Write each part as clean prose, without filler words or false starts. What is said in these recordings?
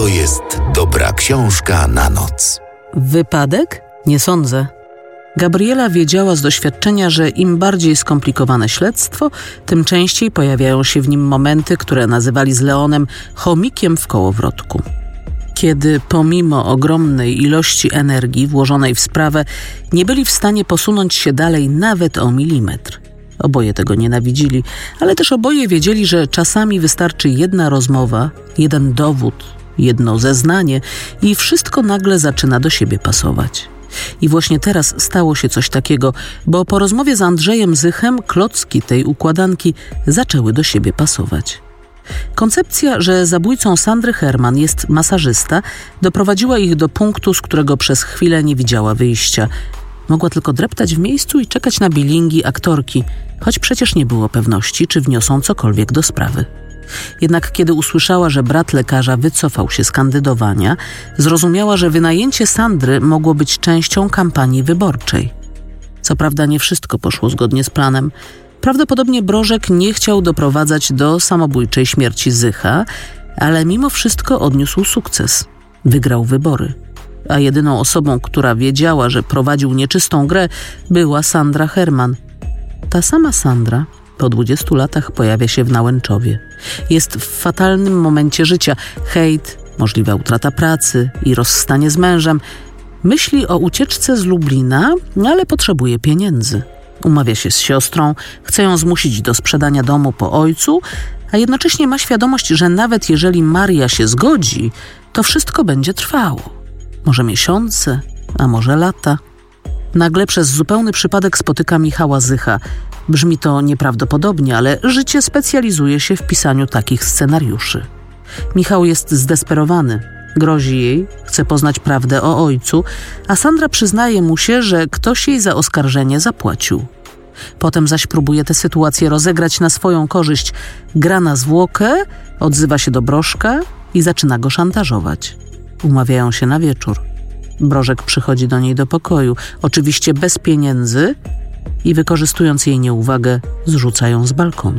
to jest dobra książka na noc. Wypadek? Nie sądzę. Gabriela wiedziała z doświadczenia, że im bardziej skomplikowane śledztwo, tym częściej pojawiają się w nim momenty, które nazywali z Leonem chomikiem w kołowrotku. Kiedy pomimo ogromnej ilości energii włożonej w sprawę nie byli w stanie posunąć się dalej nawet o milimetr. Oboje tego nienawidzili, ale też oboje wiedzieli, że czasami wystarczy jedna rozmowa, jeden dowód, jedno zeznanie i wszystko nagle zaczyna do siebie pasować. I właśnie teraz stało się coś takiego, bo po rozmowie z Andrzejem Zychem klocki tej układanki zaczęły do siebie pasować. Koncepcja, że zabójcą Sandry Herman jest masażysta, doprowadziła ich do punktu, z którego przez chwilę nie widziała wyjścia. Mogła tylko dreptać w miejscu i czekać na bilingi aktorki, choć przecież nie było pewności, czy wniosą cokolwiek do sprawy. Jednak kiedy usłyszała, że brat lekarza wycofał się z kandydowania, zrozumiała, że wynajęcie Sandry mogło być częścią kampanii wyborczej. Co prawda nie wszystko poszło zgodnie z planem. Prawdopodobnie Brożek nie chciał doprowadzać do samobójczej śmierci Zycha, ale mimo wszystko odniósł sukces. Wygrał wybory. A jedyną osobą, która wiedziała, że prowadził nieczystą grę, była Sandra Herman. Ta sama Sandra po 20 latach pojawia się w Nałęczowie. Jest w fatalnym momencie życia. Hejt, możliwa utrata pracy i rozstanie z mężem. Myśli o ucieczce z Lublina, ale potrzebuje pieniędzy. Umawia się z siostrą, chce ją zmusić do sprzedania domu po ojcu, a jednocześnie ma świadomość, że nawet jeżeli Maria się zgodzi, to wszystko będzie trwało. Może miesiące, a może lata. Nagle przez zupełny przypadek spotyka Michała Zycha. Brzmi to nieprawdopodobnie, ale życie specjalizuje się w pisaniu takich scenariuszy. Michał jest zdesperowany. Grozi jej, chce poznać prawdę o ojcu, a Sandra przyznaje mu się, że ktoś jej za oskarżenie zapłacił. Potem zaś próbuje tę sytuację rozegrać na swoją korzyść. Gra na zwłokę, odzywa się do Brożka i zaczyna go szantażować. Umawiają się na wieczór. Brożek przychodzi do niej do pokoju, oczywiście bez pieniędzy i wykorzystując jej nieuwagę, zrzuca ją z balkonu.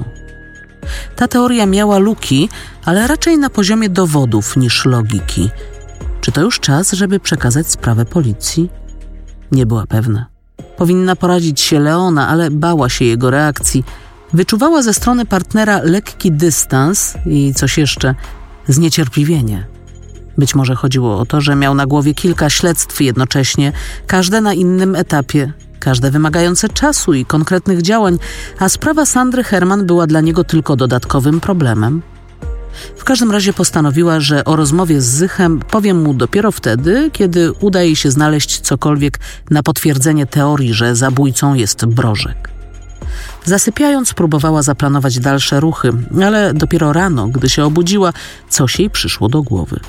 Ta teoria miała luki, ale raczej na poziomie dowodów niż logiki. Czy to już czas, żeby przekazać sprawę policji? Nie była pewna. Powinna poradzić się Leona, ale bała się jego reakcji. Wyczuwała ze strony partnera lekki dystans i coś jeszcze, zniecierpliwienie. Być może chodziło o to, że miał na głowie kilka śledztw jednocześnie, każde na innym etapie, każde wymagające czasu i konkretnych działań, a sprawa Sandry Herman była dla niego tylko dodatkowym problemem. W każdym razie postanowiła, że o rozmowie z Zychem powiem mu dopiero wtedy, kiedy uda jej się znaleźć cokolwiek na potwierdzenie teorii, że zabójcą jest Brożek. Zasypiając, próbowała zaplanować dalsze ruchy, ale dopiero rano, gdy się obudziła, coś jej przyszło do głowy.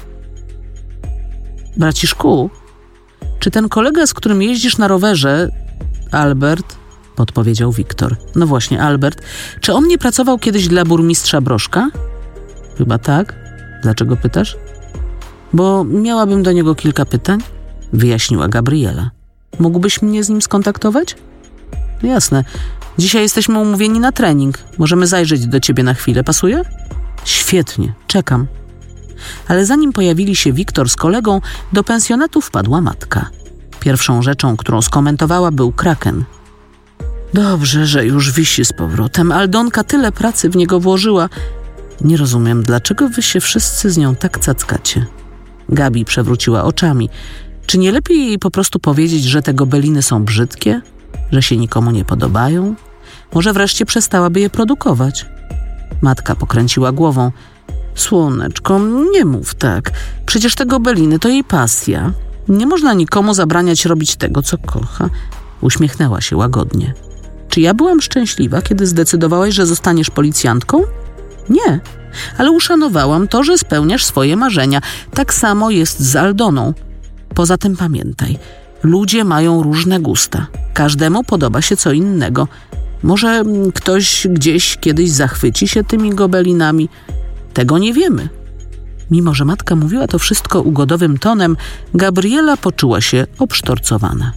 Braciszku, czy ten kolega, z którym jeździsz na rowerze, Albert, podpowiedział Wiktor. No właśnie, Albert. Czy on nie pracował kiedyś dla burmistrza Brożka? Chyba tak. Dlaczego pytasz? Bo miałabym do niego kilka pytań, wyjaśniła Gabriela. Mógłbyś mnie z nim skontaktować? Jasne. Dzisiaj jesteśmy umówieni na trening. Możemy zajrzeć do ciebie na chwilę. Pasuje? Świetnie. Czekam. Ale zanim pojawili się Wiktor z kolegą, do pensjonatu wpadła matka. Pierwszą rzeczą, którą skomentowała, był kraken. Dobrze, że już wisi z powrotem. Aldonka tyle pracy w niego włożyła. Nie rozumiem, dlaczego wy się wszyscy z nią tak cackacie. Gabi przewróciła oczami. Czy nie lepiej jej po prostu powiedzieć, że te gobeliny są brzydkie? Że się nikomu nie podobają? Może wreszcie przestałaby je produkować? Matka pokręciła głową. Słoneczko, nie mów tak. Przecież te gobeliny to jej pasja. Nie można nikomu zabraniać robić tego, co kocha. Uśmiechnęła się łagodnie. Czy ja byłam szczęśliwa, kiedy zdecydowałaś, że zostaniesz policjantką? Nie, ale uszanowałam to, że spełniasz swoje marzenia. Tak samo jest z Aldoną. Poza tym pamiętaj, ludzie mają różne gusta. Każdemu podoba się co innego. Może ktoś gdzieś kiedyś zachwyci się tymi gobelinami. Tego nie wiemy. Mimo że matka mówiła to wszystko ugodowym tonem, Gabriela poczuła się obsztorcowana.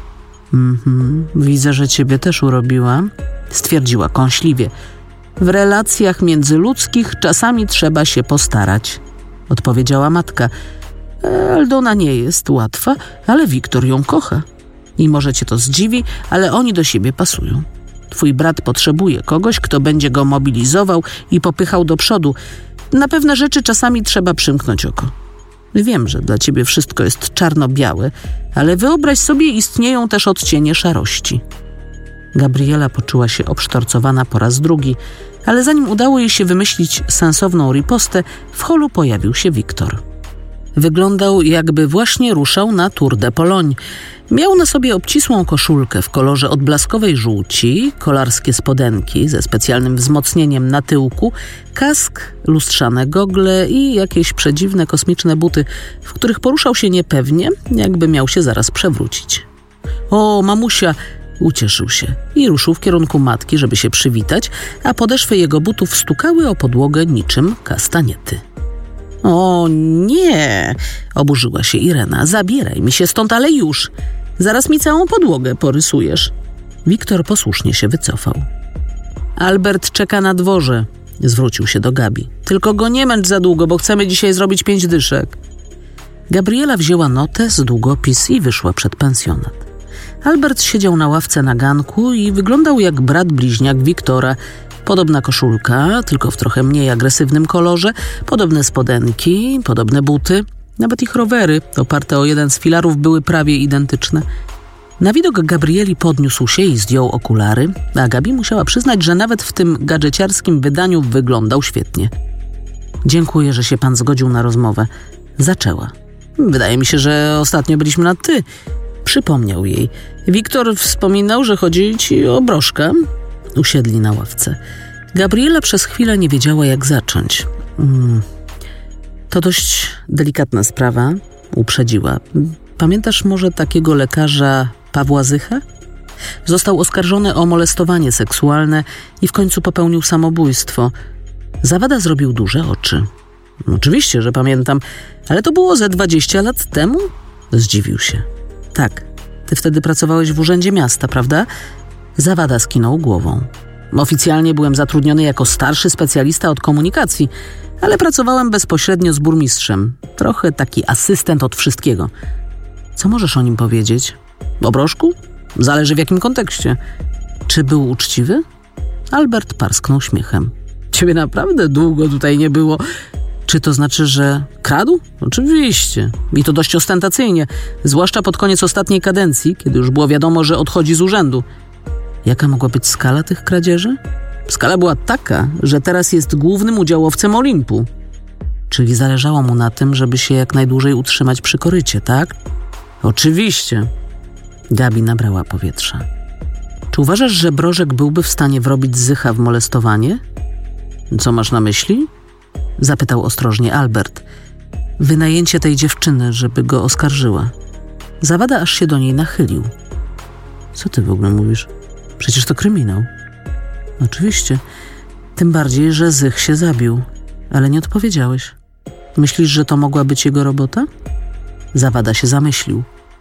Widzę, że ciebie też urobiłam, stwierdziła kąśliwie. W relacjach międzyludzkich czasami trzeba się postarać. odpowiedziała matka. Aldona nie jest łatwa, ale Wiktor ją kocha. I może cię to zdziwi, ale oni do siebie pasują. Twój brat potrzebuje kogoś, kto będzie go mobilizował i popychał do przodu. Na pewne rzeczy czasami trzeba przymknąć oko. Wiem, że dla ciebie wszystko jest czarno-białe, ale wyobraź sobie, istnieją też odcienie szarości. Gabriela poczuła się obsztorcowana po raz drugi, ale zanim udało jej się wymyślić sensowną ripostę, w holu pojawił się Wiktor. Wyglądał, jakby właśnie ruszał na Tour de Pologne. Miał na sobie obcisłą koszulkę w kolorze odblaskowej żółci, kolarskie spodenki ze specjalnym wzmocnieniem na tyłku, kask, lustrzane gogle i jakieś przedziwne kosmiczne buty, w których poruszał się niepewnie, jakby miał się zaraz przewrócić. O, mamusia! Ucieszył się i ruszył w kierunku matki, żeby się przywitać, a podeszwy jego butów stukały o podłogę niczym kastaniety. O nie! Oburzyła się Irena. Zabieraj mi się stąd, ale już! Zaraz mi całą podłogę porysujesz. Wiktor posłusznie się wycofał. Albert czeka na dworze, zwrócił się do Gabi. Tylko go nie męcz za długo, bo chcemy dzisiaj zrobić 5 dyszek. Gabriela wzięła notes, długopis i wyszła przed pensjonat. Albert siedział na ławce na ganku i wyglądał jak brat bliźniak Wiktora. Podobna koszulka, tylko w trochę mniej agresywnym kolorze, podobne spodenki, podobne buty. Nawet ich rowery, oparte o jeden z filarów, były prawie identyczne. Na widok Gabrieli podniósł się i zdjął okulary, a Gabi musiała przyznać, że nawet w tym gadżeciarskim wydaniu wyglądał świetnie. Dziękuję, że się pan zgodził na rozmowę. Zaczęła. Wydaje mi się, że ostatnio byliśmy na ty. Przypomniał jej. Wiktor wspominał, że chodzi ci o broszkę. Usiedli na ławce. Gabriela przez chwilę nie wiedziała, jak zacząć. To dość delikatna sprawa, uprzedziła. Pamiętasz może takiego lekarza Pawła Zychę? Został oskarżony o molestowanie seksualne i w końcu popełnił samobójstwo. Zawada zrobił duże oczy. Oczywiście, że pamiętam, ale to było ze 20 lat temu? Zdziwił się. Tak, ty wtedy pracowałeś w Urzędzie Miasta, prawda? Zawada skinął głową. Oficjalnie byłem zatrudniony jako starszy specjalista od komunikacji, ale pracowałem bezpośrednio z burmistrzem. Trochę taki asystent od wszystkiego. Co możesz o nim powiedzieć? O broszku? Zależy w jakim kontekście. Czy był uczciwy? Albert parsknął śmiechem. Ciebie naprawdę długo tutaj nie było. Czy to znaczy, że kradł? Oczywiście. I to dość ostentacyjnie. Zwłaszcza pod koniec ostatniej kadencji, kiedy już było wiadomo, że odchodzi z urzędu. Jaka mogła być skala tych kradzieży? Skala była taka, że teraz jest głównym udziałowcem Olimpu. Czyli zależało mu na tym, żeby się jak najdłużej utrzymać przy korycie, tak? Oczywiście. Gabi nabrała powietrza. Czy uważasz, że Brożek byłby w stanie wrobić Zycha w molestowanie? Co masz na myśli? Zapytał ostrożnie Albert. Wynajęcie tej dziewczyny, żeby go oskarżyła. Zawada aż się do niej nachylił. Co ty w ogóle mówisz? Przecież to kryminał. Oczywiście. Tym bardziej, że Zych się zabił. Ale nie odpowiedziałeś. Myślisz, że to mogła być jego robota? Zawada się zamyślił.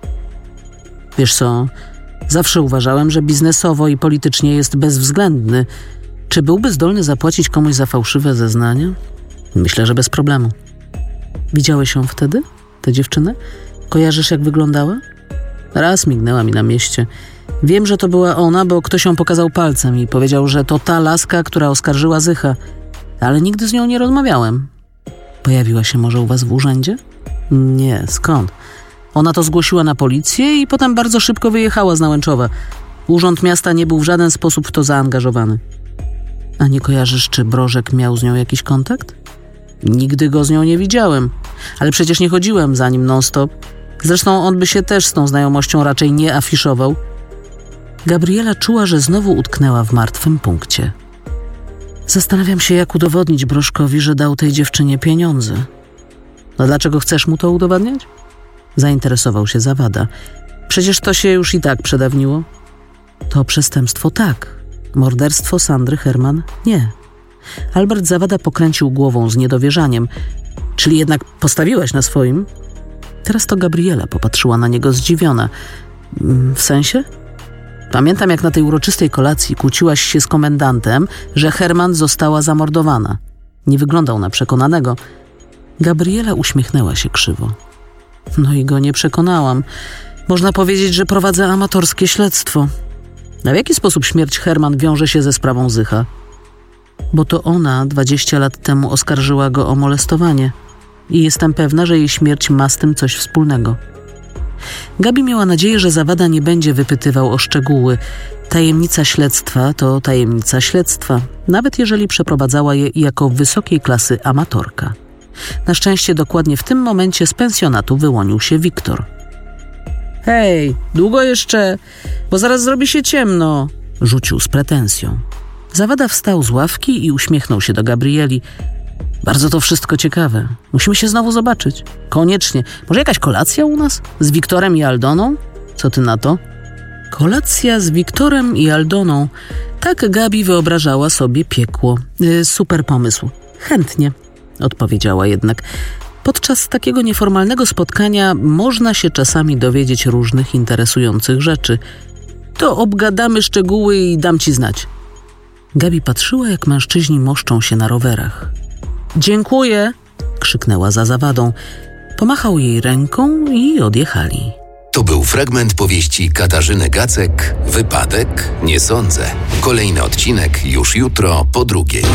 Wiesz co, zawsze uważałem, że biznesowo i politycznie jest bezwzględny. Czy byłby zdolny zapłacić komuś za fałszywe zeznania? Myślę, że bez problemu. Widziałeś ją wtedy, tę dziewczynę? Kojarzysz, jak wyglądała? Raz mignęła mi na mieście. Wiem, że to była ona, bo ktoś ją pokazał palcem i powiedział, że to ta laska, która oskarżyła Zycha. Ale nigdy z nią nie rozmawiałem. Pojawiła się może u was w urzędzie? Nie, skąd? Ona to zgłosiła na policję i potem bardzo szybko wyjechała z Nałęczowa. Urząd Miasta nie był w żaden sposób w to zaangażowany. A nie kojarzysz, czy Brożek miał z nią jakiś kontakt? Nigdy go z nią nie widziałem. Ale przecież nie chodziłem za nim non-stop. Zresztą on by się też z tą znajomością raczej nie afiszował. Gabriela czuła, że znowu utknęła w martwym punkcie. Zastanawiam się, jak udowodnić Brożkowi, że dał tej dziewczynie pieniądze. No dlaczego chcesz mu to udowadniać? Zainteresował się Zawada. Przecież to się już i tak przedawniło. To przestępstwo tak. Morderstwo Sandry Herman nie. Albert Zawada pokręcił głową z niedowierzaniem. Czyli jednak postawiłaś na swoim? Teraz to Gabriela popatrzyła na niego zdziwiona. W sensie? Pamiętam, jak na tej uroczystej kolacji kłóciłaś się z komendantem, że Herman została zamordowana. Nie wyglądał na przekonanego. Gabriela uśmiechnęła się krzywo. No i go nie przekonałam. Można powiedzieć, że prowadzę amatorskie śledztwo. A w jaki sposób śmierć Herman wiąże się ze sprawą Zycha? Bo to ona 20 lat temu oskarżyła go o molestowanie i jestem pewna, że jej śmierć ma z tym coś wspólnego. Gabi miała nadzieję, że Zawada nie będzie wypytywał o szczegóły. Tajemnica śledztwa to tajemnica śledztwa, nawet jeżeli przeprowadzała je jako wysokiej klasy amatorka. Na szczęście dokładnie w tym momencie z pensjonatu wyłonił się Wiktor. Hej, długo jeszcze, bo zaraz zrobi się ciemno, rzucił z pretensją. Zawada wstał z ławki i uśmiechnął się do Gabrieli. Bardzo to wszystko ciekawe. Musimy się znowu zobaczyć. Koniecznie. Może jakaś kolacja u nas? Z Wiktorem i Aldoną? Co ty na to? Kolacja z Wiktorem i Aldoną. Tak Gabi wyobrażała sobie piekło. Super pomysł. Chętnie, odpowiedziała jednak. Podczas takiego nieformalnego spotkania można się czasami dowiedzieć różnych interesujących rzeczy. To obgadamy szczegóły i dam ci znać. Gabi patrzyła, jak mężczyźni moszczą się na rowerach. Dziękuję, krzyknęła za Zawadą. Pomachał jej ręką i odjechali. To był fragment powieści Katarzyny Gacek, Wypadek? Nie sądzę. Kolejny odcinek już jutro po 2:00.